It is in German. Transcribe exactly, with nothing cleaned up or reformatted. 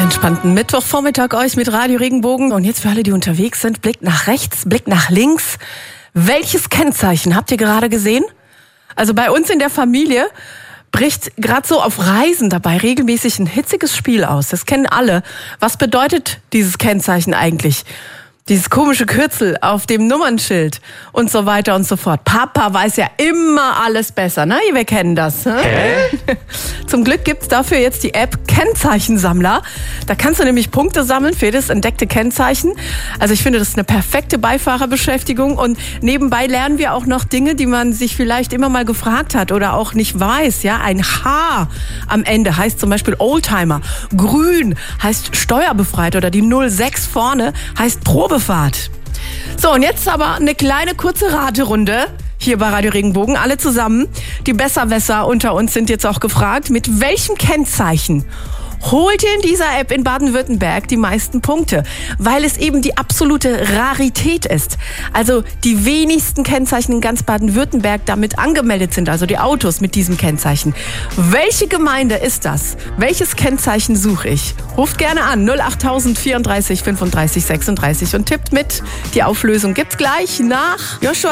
entspannten Mittwochvormittag euch mit Radio Regenbogen. Und jetzt für alle, die unterwegs sind, Blick nach rechts, Blick nach links. Welches Kennzeichen habt ihr gerade gesehen? Also bei uns in der Familie bricht gerade so auf Reisen dabei regelmäßig ein hitziges Spiel aus. Das kennen alle. Was bedeutet dieses Kennzeichen eigentlich? Dieses komische Kürzel auf dem Nummernschild und so weiter und so fort. Papa weiß ja immer alles besser, ne? Wir kennen das. Ne? Hä? Zum Glück gibt's dafür jetzt die App Kennzeichensammler. Da kannst du nämlich Punkte sammeln für das entdeckte Kennzeichen. Also ich finde, das ist eine perfekte Beifahrerbeschäftigung. Und nebenbei lernen wir auch noch Dinge, die man sich vielleicht immer mal gefragt hat oder auch nicht weiß. Ja, ein H am Ende heißt zum Beispiel Oldtimer. Grün heißt steuerbefreit oder die null sechs vorne heißt Probefahrt. So, und jetzt aber eine kleine kurze Raterunde hier bei Radio Regenbogen. Alle zusammen. Die Besserwisser unter uns sind jetzt auch gefragt. Mit welchem Kennzeichen holt ihr in dieser App in Baden-Württemberg die meisten Punkte? Weil es eben die absolute Rarität ist. Also die wenigsten Kennzeichen in ganz Baden-Württemberg damit angemeldet sind, also die Autos mit diesem Kennzeichen. Welche Gemeinde ist das? Welches Kennzeichen suche ich? Ruft gerne an null acht tausend vierunddreißig fünfunddreißig sechsunddreißig und tippt mit. Die Auflösung gibt's gleich nach Joshua